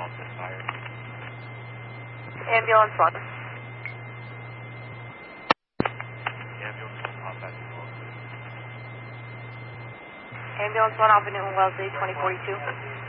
set fire. Ambulance 1. Ambulance 1, hop back to Wellesley. Ambulance 1, Alpha Newton Wellesley, 2042.